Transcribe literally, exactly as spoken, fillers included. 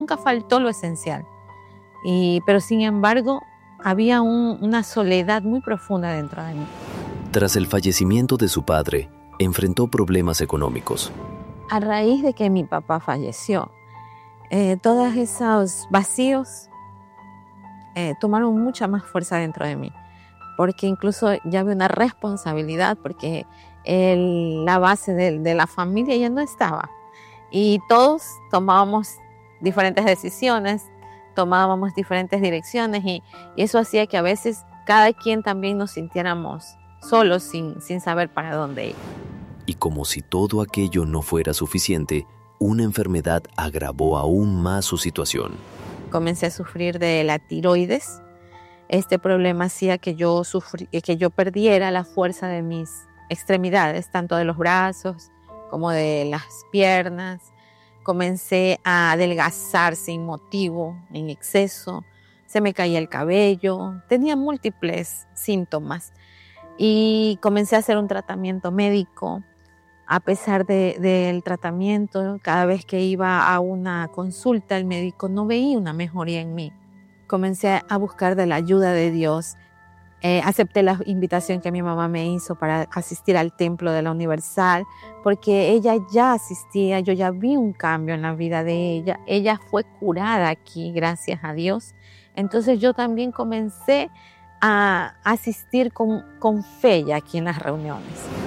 nunca faltó lo esencial. Y, pero sin embargo, había un, una soledad muy profunda dentro de mí. Tras el fallecimiento de su padre, enfrentó problemas económicos. A raíz de que mi papá falleció, eh, todos esos vacíos eh, tomaron mucha más fuerza dentro de mí, porque incluso ya había una responsabilidad, porque el, la base de, de la familia ya no estaba. Y todos tomábamos diferentes decisiones, tomábamos diferentes direcciones y, y eso hacía que a veces cada quien también nos sintiéramos solos sin, sin saber para dónde ir. Y como si todo aquello no fuera suficiente, una enfermedad agravó aún más su situación. Comencé a sufrir de la tiroides. Este problema hacía que yo, sufri, que yo perdiera la fuerza de mis extremidades, tanto de los brazos como de las piernas. Comencé a adelgazar sin motivo, en exceso. Se me caía el cabello. Tenía múltiples síntomas. Y comencé a hacer un tratamiento médico. A pesar de, del tratamiento, cada vez que iba a una consulta, el médico no veía una mejoría en mí. Comencé a buscar de la ayuda de Dios. Eh, acepté la invitación que mi mamá me hizo para asistir al templo de la Universal, porque ella ya asistía, yo ya vi un cambio en la vida de ella. Ella fue curada aquí, gracias a Dios. Entonces yo también comencé a asistir con, con fe ya aquí en las reuniones.